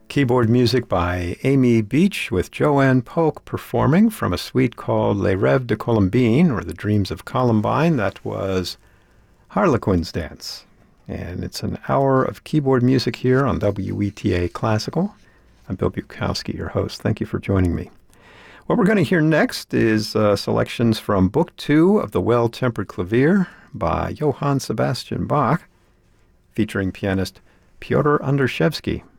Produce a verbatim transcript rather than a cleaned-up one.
Keyboard music by Amy Beach with Joanne Polk performing from a suite called Les Rêves de Columbine, or The Dreams of Columbine. That was Harlequin's Dance. And it's an hour of keyboard music here on W E T A Classical. I'm Bill Bukowski, your host. Thank you for joining me. What we're going to hear next is uh, selections from Book Two of the Well-Tempered Clavier by Johann Sebastian Bach, featuring pianist Pyotr Andruszewski.